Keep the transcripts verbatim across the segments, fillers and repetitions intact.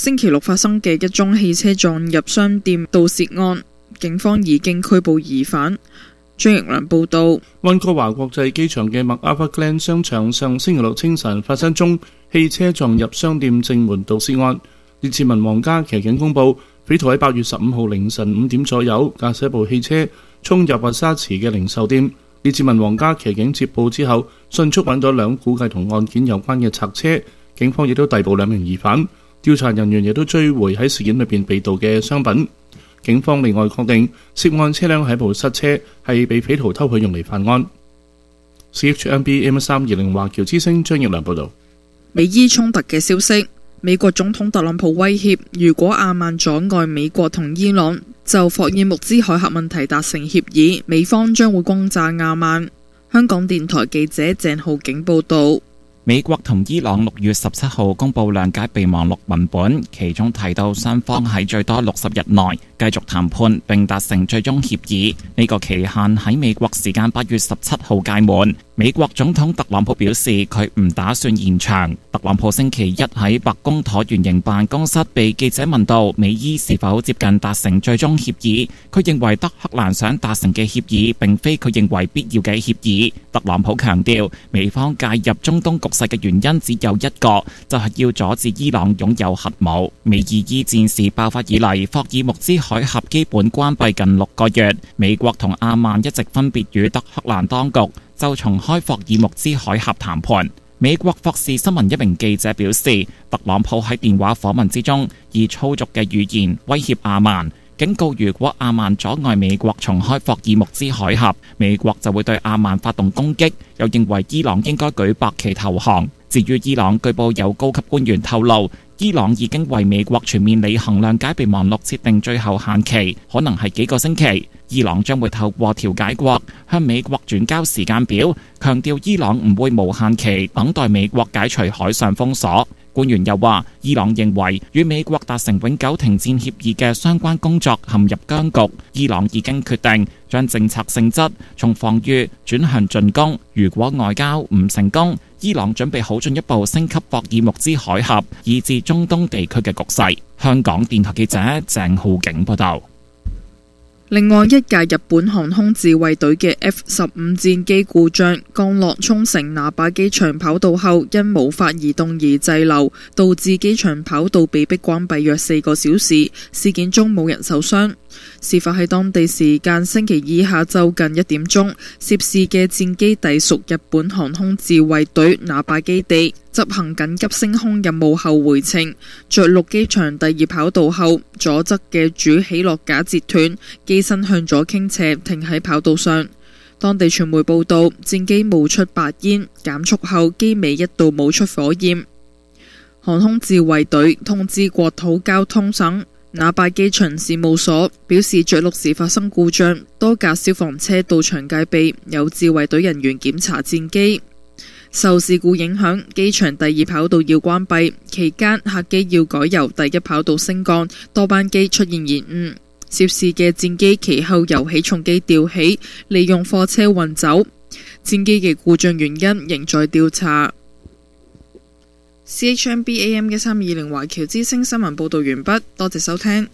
星期六發生嘅一宗汽車撞入商店盜竊案，警方已經拘捕疑犯。張奕良報道。 溫哥華國際機場嘅麥阿弗 Glen 商場上星期六清晨發生宗汽車撞入商店正門盜竊案。列治文皇家騎警公佈，匪徒喺八月十五號凌晨五點左右駕駛一部汽車衝入華沙池嘅零售店。列治文皇家騎警接報之後，迅速揾到兩估計同案件有關嘅賊車，警方亦都逮捕兩名疑犯。調查人員亦都追回喺事件裏邊被盜嘅商品。警方另外確定涉案車輛係部失車，係被匪徒偷去用嚟犯案。C H M B M 三二零華僑之聲張奕良報道。 美伊衝突嘅消息，美國總統特朗普威脅，如果阿曼阻礙美國同伊朗就霍爾木茲海峽問題達成協議，美方將會轟炸阿曼。香港電台記者鄭浩景報道。 美國同伊朗六月十七號公布諒解備忘錄文本，其中提到雙方喺最多六十日內繼續談判並達成最終協議，呢個期限喺美國時間八月十七號屆滿。美國總統特朗普表示佢唔打算延長。特朗普星期一喺白宮橢圓形辦公室被記者問到美伊是否接近達成最終協議，佢認為德黑蘭想達成嘅協議並非佢認為必要嘅協議。特朗普強調美方介入中東局勢嘅原因只有一個，就係要阻止伊朗擁有核武。美伊伊戰事爆發以嚟，霍爾木茲海峽基本關閉近六個月，美國同阿曼一直分別與德黑蘭當局就重開霍爾木茲海峽談判。美國霍士新聞一名記者表示，特朗普喺電話訪問之中以粗俗嘅語言威脅阿曼，警告如果阿曼阻礙美國重開霍爾木茲海峽，美國就會對阿曼發動攻擊，又認為伊朗應該舉白旗投降。至於伊朗，據報有高級官員透露，伊朗已經為美國全面履行諒解備忘錄設定最後限期，可能係幾個星期。伊朗將會透過調解國向美國轉交時間表，強調伊朗唔會無限期等待美國解除海上封鎖。官員又話，伊朗認為與美國達成永久停戰協議嘅相關工作陷入僵局，伊朗已經決定將政策性質從防禦轉向進攻。如果外交唔成功，伊朗準備好進一步升級霍爾木茲海峽以至中東地區嘅局勢。香港電台記者鄭浩景報道。 另外一架日本航空自衛隊嘅 F 十五戰機故障，降落沖繩那霸機場跑道後因無法移動而滯留，導致機場跑道被迫關閉約四個小時。事件中冇人受傷。事發喺當地時間星期二下晝近一點鐘，涉事嘅戰機隸屬日本航空自衛隊那霸基地，執行緊急升空任務後回程，着陸機場第二跑道後，左側嘅主起落架截斷，機身向左傾斜停喺跑道上。當地傳媒報道，戰機冒出白煙，減速後機尾一度冒出火焰。航空自衛隊通知國土交通省那霸機場事務所，表示着陸時發生故障，多架消防車到場戒備，有自衛隊人員檢查戰機。受事故影響，機場第二跑道要關閉，期間客機要改由第一跑道升降，多班機出現延誤。涉事嘅戰機其後由起重機吊起，利用貨車運走。戰機嘅故障原因仍在調查。C H M B A M 一三二零華僑之聲新聞報道完畢，多謝收聽。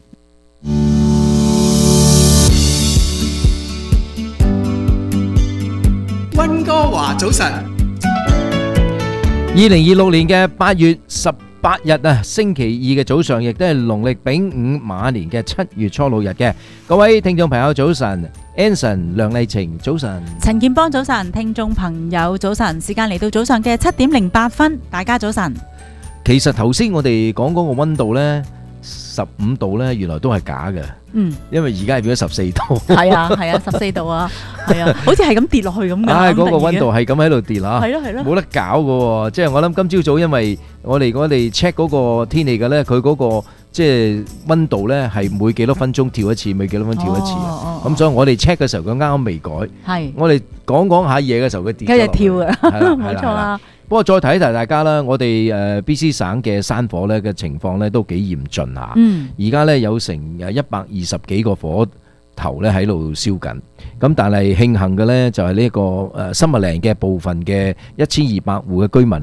溫哥華早晨， 二零二六年嘅八月十八日啊，星期二嘅早上，亦都係農曆丙午馬年嘅七月初六日嘅。各位聽眾朋友早晨 ，Anson 梁麗晴早晨， 陳建邦早晨，聽眾朋友早晨，時間嚟到早上嘅七點零八分，大家早晨。 其實頭先我哋講嗰個溫度呢，十五度呢，原來都係假嘅。嗯，因為而家係變咗十四度。係啊，係啊，十四度啊，係啊，好似係咁跌落去咁嘅。唉，嗰個溫度係咁喺度跌啦。係咯係咯，冇得搞嘅。即係我諗今朝早，因為我哋我哋 check 嗰個天氣嘅咧，佢嗰個即係溫度咧係每幾多分鐘跳一次，每幾多分跳一次。咁所以我哋 check 嘅時候，佢啱啱未改。係。我哋講講下嘢嘅時候，佢跌咗落去。繼續跳啊！係啦，冇錯啦。不過再提一提大家啦，我哋誒 B C 省嘅山火咧嘅情況咧都幾嚴峻嚇。嗯。而家咧有成誒一百二十幾個火頭咧喺度燒緊。咁但係慶幸嘅咧就係呢個誒森麥嶺嘅部分嘅一千二百戶嘅居民咧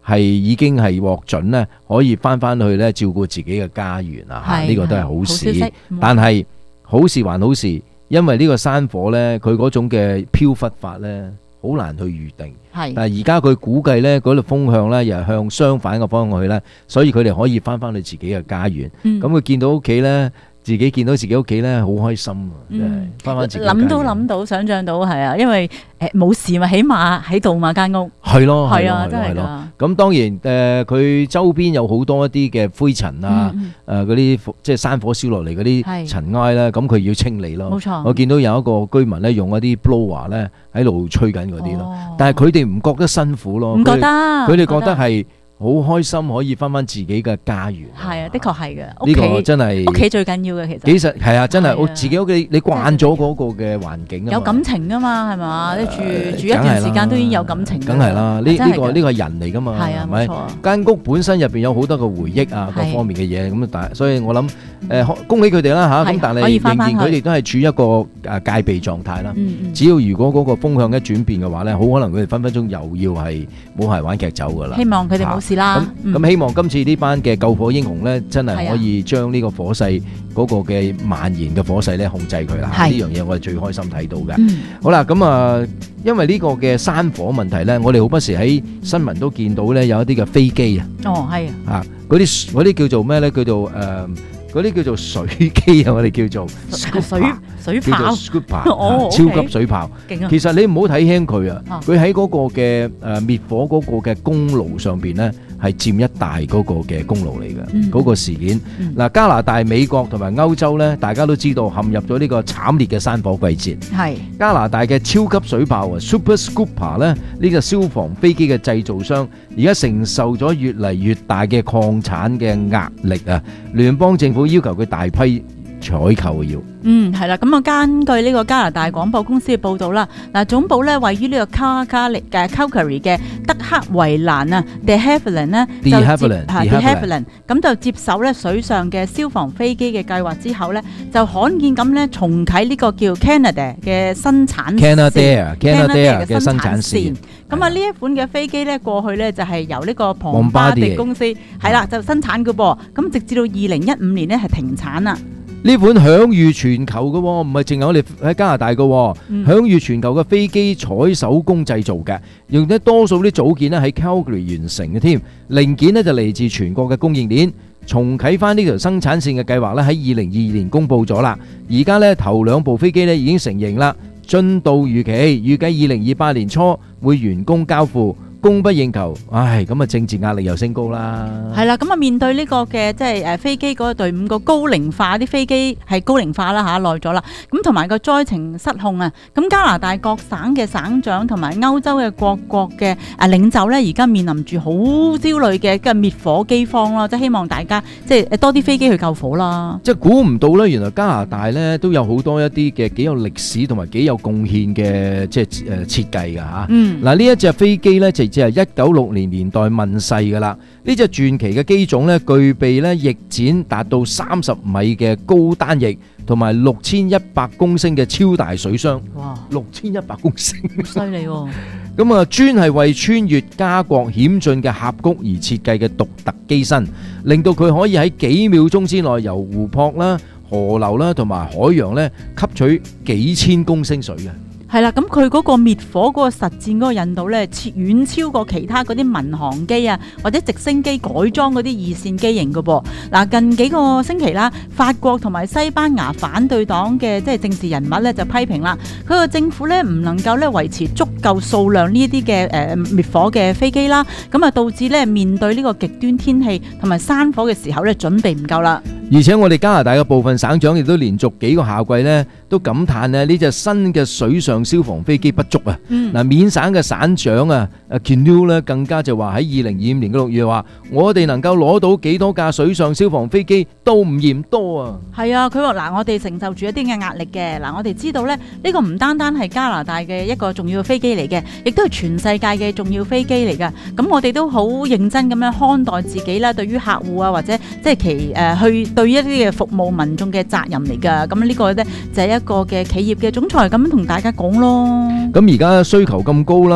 係已經係獲准咧，可以翻翻去咧照顧自己嘅家園啊！嚇，呢個都係好事。但係好事還好事，因為呢個山火咧，佢嗰種嘅飄忽法咧，好難去預定。係，但係而家佢估計咧，嗰度風向咧又係向相反嘅方向去咧，所以佢哋可以翻翻去自己嘅家園。咁佢見到屋企咧。自己見到自己屋企咧，好開心啊！真係翻翻自己諗到諗到，想像到係啊，因為誒冇事嘛，起碼喺度嘛間屋。 係咯， 係啊，真係㗎。 咁當然誒，佢周邊有好多一啲嘅灰塵啊，誒嗰啲即係山火燒落嚟嗰啲塵埃咧，咁佢要清理咯。冇錯。我見到有一個居民咧，用一啲 blower 咧喺度吹緊嗰啲咯，但係佢哋唔覺得辛苦咯。唔覺得，佢哋覺得係。好開心可以翻翻自己嘅家園。係啊，的確係嘅。呢個真係屋企最緊要嘅其實。其實係啊，真係自己屋企你慣咗嗰個嘅環境啊。有感情㗎嘛，係嘛？你住住一段時間都已經有感情。梗係啦，呢呢個呢個係人嚟㗎嘛。係啊，冇錯。間屋本身入邊有好多嘅回憶啊，各方面嘅嘢咁，但所以我諗誒恭喜佢哋啦嚇。咁但係仍然佢哋都係處於一個誒戒備狀態啦。只要如果嗰個風向一轉變嘅話咧，好可能佢哋分分鐘又要係冇鞋玩劇走㗎啦。希望佢哋冇事。咁咁希望今次呢班嘅救火英雄咧，真係可以將呢個火勢嗰個嘅蔓延嘅火勢咧控制佢啦。呢樣嘢我係最開心睇到嘅。嗯、好啦，咁啊，因為呢個嘅山火問題咧，我哋好不時喺新聞都見到咧有一啲嘅飛機啊。哦，係啊。嗰啲嗰啲叫做咩咧？叫做誒。呃嗰啲叫做水機啊，我哋叫做水水炮，叫做 Scooper， 超級水炮。其實你唔好睇輕佢啊，佢喺嗰個嘅誒滅火嗰個嘅功勞上邊咧，係佔一大嗰個嘅功勞嚟嘅。嗰個事件嗱，加拿大、美國同埋歐洲咧，大家都知道陷入咗呢個慘烈嘅山火季節。係加拿大嘅超級水炮啊 ，Super Scooper 咧，呢個消防飛機嘅製造商，而家承受咗越嚟越大嘅礦產嘅壓力啊！聯邦政府要求佢大批採購要。嗯，係啦，咁啊，根據呢個加拿大廣播公司嘅報道啦，嗱，總部咧位於呢個卡加利嘅 Calgary 嘅德克維蘭啊 ，De Havilland 咧就接 De Havilland 咁就接手咧水上嘅消防飛機嘅計劃之後咧，就罕見咁咧重啟呢個叫 Canada 嘅生產 Canadair Canadair 嘅生產線。咁啊，呢一款嘅飛機咧過去咧就係由呢個龐巴迪公司係啦就生產嘅噃，咁直至到二零一五年咧係停產啦。呢款享譽全球嘅，唔係淨係我哋喺加拿大嘅，嗯、享譽全球嘅飛機採手工製造嘅，用得多數啲組件咧喺 Calgary 完成嘅添，零件咧就嚟自全國嘅供應鏈。重啟翻呢條生產線嘅計劃咧喺二零二二年公布咗啦，而家咧頭兩部飛機咧已經成型啦，進度如期，預計二零二八年初會完工交付。供不應求，唉，咁啊政治壓力又升高啦。係啦，咁啊面對呢個嘅即係誒飛機嗰個隊伍個高齡化，啲飛機係高齡化啦嚇，耐咗啦。咁同埋個災情失控啊，咁加拿大各省嘅省長同埋歐洲嘅各國嘅誒領袖咧，而家面臨住好焦慮嘅嘅滅火饑荒咯，即係希望大家即係多啲飛機去救火啦。即係估唔到咧，原來加拿大咧都有好多一啲嘅幾有歷史同埋幾有貢獻嘅即係誒設計㗎嚇。嗯，嗱呢一隻飛機咧就。即係一九六零年代問世㗎啦，呢隻傳奇嘅機種咧，具備咧翼展達到三十米嘅高單翼，同埋六千一百公升嘅超大水箱。哇！六千一百公升，犀利喎！咁啊，專係為穿越加國險峻嘅峽谷而設計嘅獨特機身，令到佢可以喺幾秒鐘之內由湖泊啦、河流啦同埋海洋咧吸取幾千公升水嘅。係啦，咁佢嗰個滅火嗰個實戰嗰個引導咧，遠超過其他嗰啲民航機啊，或者直升機改裝嗰啲二線機型嘅噃。嗱，近幾個星期啦，法國同埋西班牙反對黨嘅即係政治人物咧就批評啦，佢個政府咧唔能夠咧維持足夠數量呢一啲嘅誒滅火嘅飛機啦，咁啊導致咧面對呢個極端天氣同埋山火嘅時候咧準備唔夠啦。而且我哋加拿大嘅部分省長亦都連續幾個夏季咧都感嘆咧呢隻新嘅水上消防飛機不足啊！嗱、嗯，緬省嘅省長啊，阿 Kenu 咧更加就話喺二零二五年嘅六月話，我哋能夠攞到幾多架水上消防飛機都唔嫌多啊！係啊，佢話嗱，我哋承受住一啲嘅壓力嘅，嗱，我哋知道咧呢、呢個唔單單係加拿大嘅一個重要嘅飛機嚟嘅，亦都係全世界嘅重要飛機嚟㗎。咁我哋都好認真咁樣看待自己啦，對於客戶啊或者即係其誒、呃、去對一啲嘅服務民眾嘅責任嚟㗎。咁呢個咧就係一個嘅企業嘅總裁咁同大家講咯。咁而家需求咁高啦，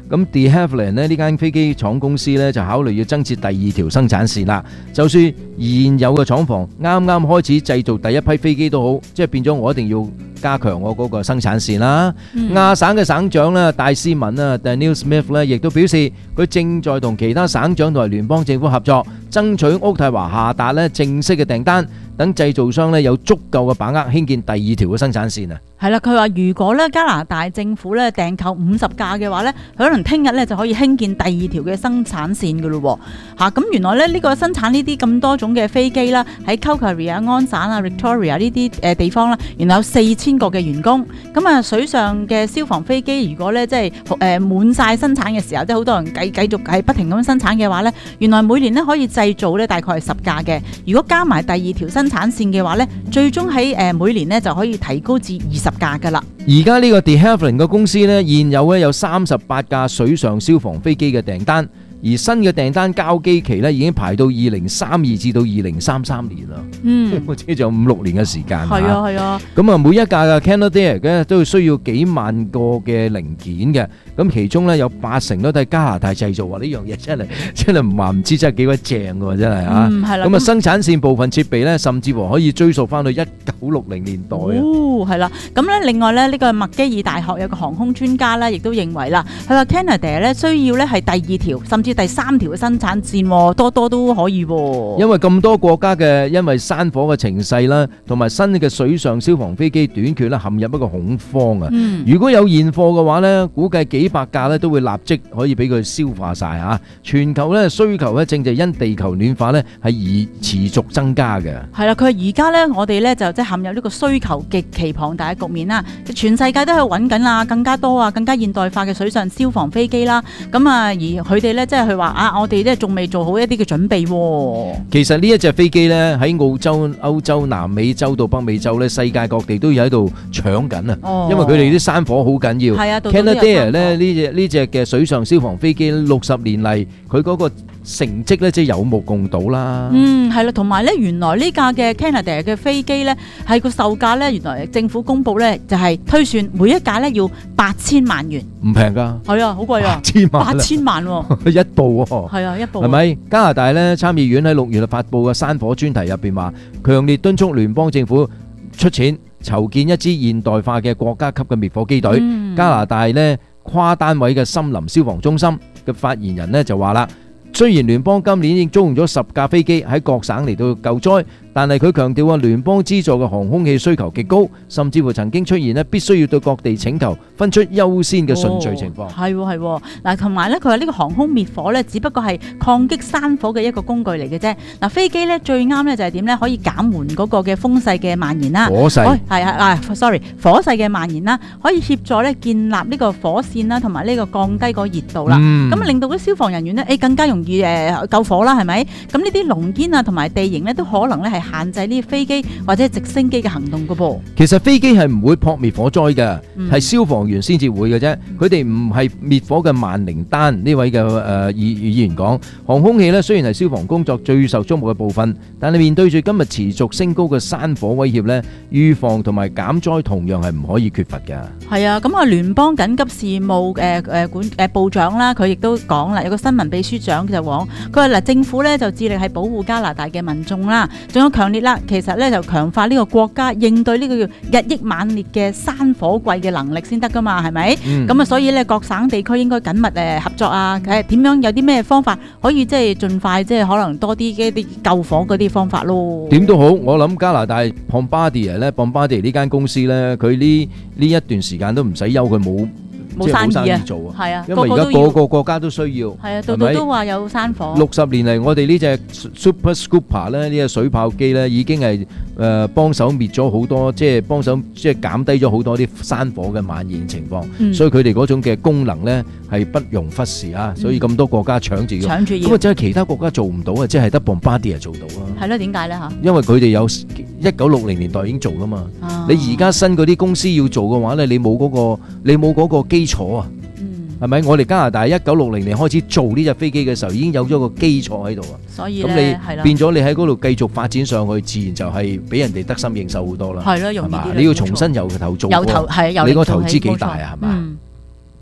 咁 De Havilland 咧呢間飛機廠公司咧就考慮要增設第二條生產線啦。就算現有嘅廠房啱啱開始製造第一批飛機都好，即係變咗我一定要加強我嗰個生產線啦。嗯、亞省嘅省長咧戴斯文啊 Daniel Smith 咧亦都表示，佢正在同其他省長同埋聯邦政府合作，爭取渥太華下達咧正式嘅訂單，等製造商咧有足夠嘅把握興建第二條嘅生產線啊。 係啦，佢話如果咧加拿大政府咧訂購五十架嘅話咧，可能聽日咧就可以興建第二條嘅生產線噶咯喎。嚇，咁原來咧呢個生產呢啲咁多種嘅飛機啦，喺 Calgary 啊、安省啊、Victoria 呢啲誒地方啦，原來有四千個嘅員工。咁啊，水上嘅消防飛機如果咧即係誒滿晒生產嘅時候，即係好多人繼繼續係不停咁生產嘅話咧，原來每年咧可以製造咧大概係十架嘅。如果加埋第二條生產線嘅話咧，最終喺誒每年咧就可以提高至二十架噶啦。 而家呢個 De Havilland 嘅公司咧，現有咧有三十八架水上消防飛機嘅訂單，而新嘅訂單交機期咧已經排到二零三二至到二零三三年啦。嗯，即係仲有五六年嘅時間。係啊係啊。咁啊，每一架嘅 Canadair 嘅都需要幾萬個嘅零件嘅，咁其中咧有八成都係加拿大製造啊！呢樣嘢真係真係唔話唔知，真係幾鬼正嘅真係啊！嗯，係啦。咁啊，生產線部分設備咧，甚至乎可以追溯翻去一九六零年代啊。 哦，係啦。咁咧，另外咧，呢個麥基爾大學有個航空專家咧，亦都認為啦，佢話 Canadair 咧需要咧係第二條，甚至第三條嘅生產線，多多都可以。 因為咁多國家嘅因為山火嘅情勢啦，同埋新嘅水上消防飛機短缺啦，陷入一個恐慌啊！嗯、如果有現貨嘅話咧，估計幾百架咧都會立即可以俾佢消化晒嚇。全球咧需求咧正就因地球暖化咧係而持續增加嘅。 係啦，佢而家咧我哋咧就即係陷入呢個需求極其龐大嘅局面啦。全世界都喺度揾緊啊，更加多啊，更加現代化嘅水上消防飛機啦。咁啊，而佢哋咧即係佢話啊，我哋咧仲未做好一啲嘅準備。 其實呢一隻飛機咧喺澳洲、歐洲、南美洲到北美洲咧，世界各地都有喺度搶緊啊！哦、因為佢哋啲山火好緊要。係啊 Canadair 咧呢隻呢隻嘅水上消防飛機六十年嚟，佢嗰個成績咧即係有目共睹啦。 嗯，係啦，同埋咧原來呢架嘅 Canadair 嘅飛機咧係個售價咧，原來政府公布咧就係推算每一架咧要八千萬元。 唔平噶。係啊，好貴啊！ 八千萬。八千萬喎。 一部喎。 係啊，一部。 係咪？加拿大咧參議院喺六月發布嘅山火專題入邊話，強烈敦促聯邦政府出錢籌建一支現代化嘅國家級嘅滅火機隊。嗯、加拿大咧跨單位嘅森林消防中心嘅發言人咧就話啦，雖然聯邦今年已經租用咗十架飛機喺各省嚟到救災，但係佢強調話聯邦資助嘅航空器需求極高，甚至乎曾經出現咧必須要對各地請求分出優先嘅順序情況。 係喎係喎，嗱同埋咧佢話呢個航空滅火咧只不過係抗擊山火嘅一個工具嚟嘅啫。嗱飛機咧最啱咧就係點咧，可以減緩嗰個嘅風勢嘅蔓延啦。 火勢係啊啊 sorry 火勢嘅蔓延啦，可以協助咧建立呢個火線啦，同埋呢個降低個熱度啦。咁、嗯、令到啲消防人員咧誒更加容易誒救火啦，係咪？咁呢啲濃煙啊同埋地形咧都可能咧係限制呢啲飛機或者直升機嘅行動噶噃。 其實飛機係唔會撲滅火災嘅，係、嗯、消防員先至會嘅啫。佢哋唔係滅火嘅萬靈丹。呢位嘅誒議議員講，航空器咧雖然係消防工作最受矚目嘅部分，但係面對住今日持續升高嘅山火威脅咧，預防同埋減災同樣係唔可以缺乏嘅。 係啊，咁啊聯邦緊急事務誒誒管誒部長啦，佢亦都講啦，有個新聞秘書長就講，佢話嗱政府咧就致力係保護加拿大嘅民眾啦，仲有強烈啦，其實咧就強化呢個國家應對呢個叫日益猛烈嘅山火季嘅能力先得噶嘛，係咪？咁啊、嗯，所以咧各省地區應該緊密誒合作啊，誒點樣有啲咩方法可以即係盡快即係可能多啲嘅啲救火嗰啲方法咯。 點都好，我諗加拿大 Bombardier 咧 Bombardier 呢間公司咧，佢呢呢一段時間都唔使憂，佢冇。 冇生，生意做啊，係啊，因為而家個個國家都需要，係啊，度度都話有山火。 六十年嚟，我哋呢隻 Super Scooper 咧，呢隻水炮機咧，已經係誒幫手滅咗好多，即係幫手即係減低咗好多啲山火嘅蔓延情況。嗯、所以佢哋嗰種嘅功能咧係不容忽視啊！所以咁多國家搶住要，搶住要，咁啊，即係其他國家做唔到啊，即係得 Bombardier 做到啊。係咯，點解咧嚇？因為佢哋有一九六零年代已經做啦嘛。啊、你而家新嗰啲公司要做嘅話咧，你冇嗰個，你冇嗰個基坐啊，係咪、嗯？我哋加拿大一九六零年開始做呢隻飛機嘅時候，已經有咗個基礎喺度啊。所以咁你變咗你喺嗰度繼續發展上去，自然就係比人哋得心應手好多啦。係咯，容易啲。你要重新由頭做，由頭係由你個投資幾大啊？係嘛？嗯